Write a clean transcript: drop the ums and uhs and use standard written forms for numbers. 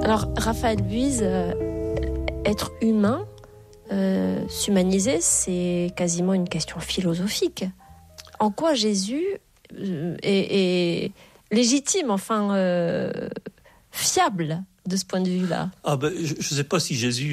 Alors, Raphaël Buys, être humain, s'humaniser, c'est quasiment une question philosophique. En quoi Jésus est légitime, fiable de ce point de vue-là? Je ne sais pas si Jésus